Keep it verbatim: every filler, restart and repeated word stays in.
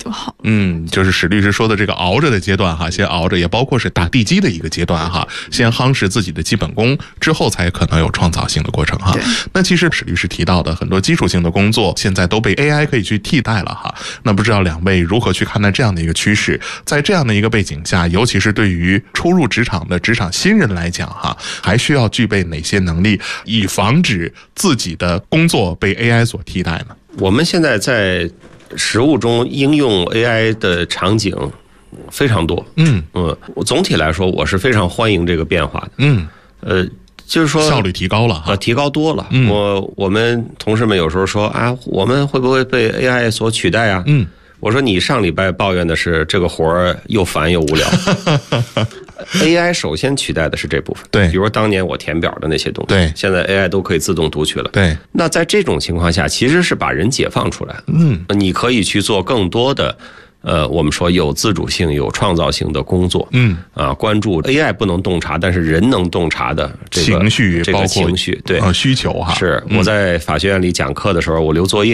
就好。 嗯，就是史律师说的这个熬着的阶段哈，先熬着，也包括是打地基的一个阶段哈，先夯实自己的基本功，之后才可能有创造性的过程哈。那其实史律师提到的很多基础性的工作，现在都被 A I 可以去替代了哈。那不知道两位如何去看待这样的一个趋势？在这样的一个背景下，尤其是对于初入职场的职场新人来讲哈，还需要具备哪些能力，以防止自己的工作被 A I 所替代呢？ 我们现在在实务中应用 A I 的场景非常多。嗯嗯，我总体来说我是非常欢迎这个变化的。嗯，呃，就是说效率提高了哈， 呃，提高多了。嗯、我我们同事们有时候说啊，我们会不会被 A I 所取代啊？嗯。我说你上礼拜抱怨的是这个活儿又烦又无聊，A I 首先取代的是这部分。 对， 比如说当年我填表的那些东西， 对， 现在 A I 都可以自动读取了。 对， 那在这种情况下，其实是把人解放出来。嗯，你可以去做更多的。呃，我们说有自主性、有创造性的工作，嗯，啊，关注 A I 不能洞察，但是人能洞察的这个情绪， 这个情绪，对， 呃，需求哈。 是我在法学院里讲课的时候，我留作业。